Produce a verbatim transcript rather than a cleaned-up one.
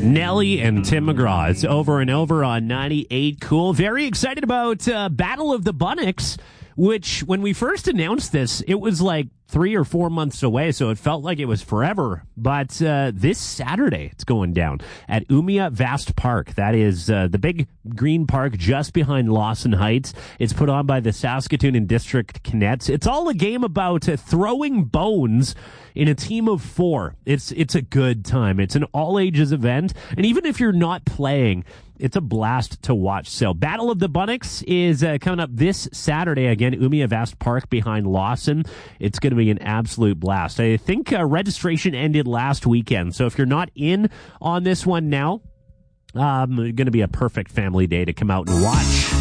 Nelly and Tim McGraw. It's over and over on ninety-eight Cool. Very excited about uh, Battle of the Bunnocks, which when we first announced this, it was like three or four months away, so it felt like it was forever. But uh, this Saturday, it's going down at Umia Vast Park. That is uh, the big green park just behind Lawson Heights. It's put on by the Saskatoon and District Cadets. It's all a game about uh, throwing bones in a team of four. It's it's a good time. It's an all-ages event, and even if you're not playing, it's a blast to watch. So Battle of the Bunnocks is uh, coming up this Saturday. Again, Umia Vast Park behind Lawson. It's going to be an absolute blast. I think uh, registration ended last weekend. So if you're not in on this one now, um, going to be a perfect family day to come out and watch.